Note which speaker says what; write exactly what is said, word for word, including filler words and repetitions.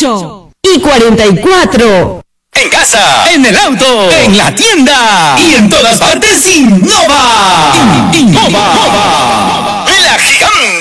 Speaker 1: ocho y cuarenta y cuatro.
Speaker 2: En casa, en el auto, en la tienda y en todas partes, Innova. Innova. La gigante.